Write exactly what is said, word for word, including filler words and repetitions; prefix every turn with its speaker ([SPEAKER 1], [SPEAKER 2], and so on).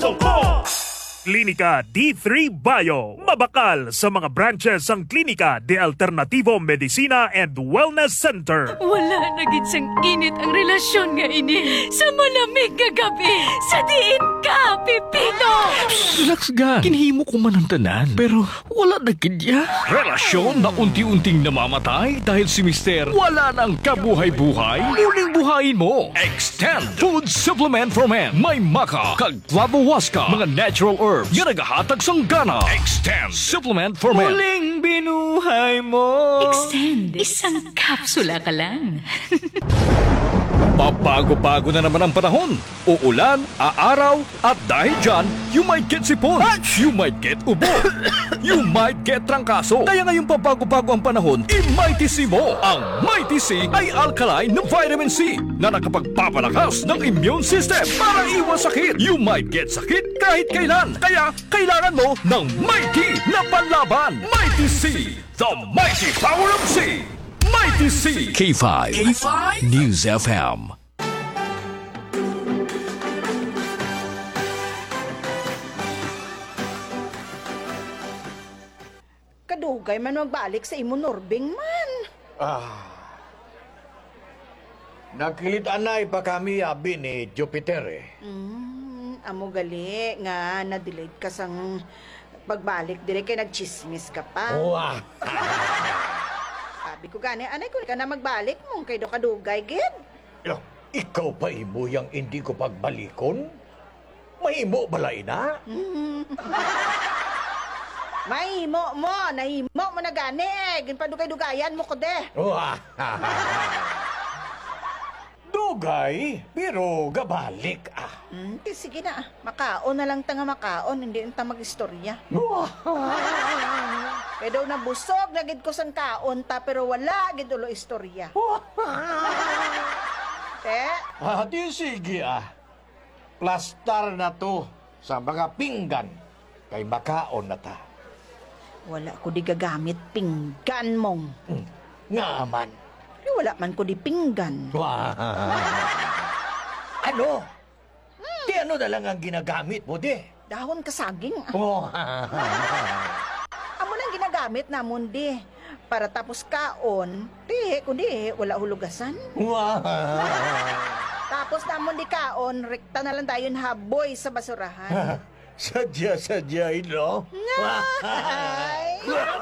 [SPEAKER 1] puso ko.
[SPEAKER 2] Klinika D three Bio. Mabakal sa mga branches ang Klinika de Alternativo Medicina and Wellness Center.
[SPEAKER 3] Wala na gid sang init ang relasyon nga ini. Sa malamig nga gabi, sa diin ka, Pipito!
[SPEAKER 4] Relax gan. Kinhimo ko man ang tanan. Pero wala na kidya. Relasyon na unti-unting namamatay dahil si Mister wala nang kabuhay-buhay. Muling buhayin mo. Extend Food Supplement for Men. May maka, kag clavohuasca, mga natural herbs nga nagahatag sang gana. Extend Supplement for Men. Muling binuhay mo.
[SPEAKER 3] Extend. Isang kapsula ka lang.
[SPEAKER 4] Pabago-bago na naman ang panahon. Uulan, aaraw, at dahil dyan, you might get sipon, you might get ubo, you might get trangkaso. Kaya ngayong pabago-bago ang panahon, i-Mighty C mo. Ang Mighty C ay alkaline na vitamin C na nakapagpapalakas ng immune system para iwas sakit. You might get sakit kahit kailan. Kaya kailangan mo ng Mighty na panlaban. Mighty C, the mighty power of C. Mighty C. K five. K five? News F M.
[SPEAKER 5] Kadugay man magbalik sa imo Norbing man.
[SPEAKER 6] Ah. Nagkilit-anay pa kami abi ni Jupiter eh.
[SPEAKER 5] Mm, amo gali nga na-delayed ka sang pagbalik dire kay nagchismis ka pa.
[SPEAKER 6] Wow.
[SPEAKER 5] Sabi ko gani, anay ko ka na magbalik mong kay do kadugay gid.
[SPEAKER 6] Yo, ikaw pa imo yang hindi ko pagbalikon? Mahimo balay na?
[SPEAKER 5] Mahimo mo, nahimo mo na gani. Ginpadugay-dugayan mo ko de.
[SPEAKER 6] Wow. Dugay, pero gabalik ah.
[SPEAKER 5] Hmm, di, sige na. Makaon na lang tanga makaon, hindi ta mag-istorya. Kaya daw nabusog, nagid ko sang kaon ta, pero wala gid ulo istorya. Te?
[SPEAKER 6] Ah, di sige ah. Plastar na to sa mga pinggan. Kay makaon na ta.
[SPEAKER 5] Wala ko di gagamit pinggan mong.
[SPEAKER 6] Hmm. Nga man.
[SPEAKER 5] Eh, wala man ko di pinggan.
[SPEAKER 6] Wow. Ano? Hmm. Di ano na lang ang ginagamit mo, di?
[SPEAKER 5] Dahon kasaging.
[SPEAKER 6] Oh.
[SPEAKER 5] Amo nang ginagamit namon di. Para tapos kaon, di, kundi wala hulugasan.
[SPEAKER 6] Wow.
[SPEAKER 5] Tapos namon di kaon, rekta na lang tayo haboy sa basurahan.
[SPEAKER 6] Sadya-sadya, no?
[SPEAKER 5] Ay!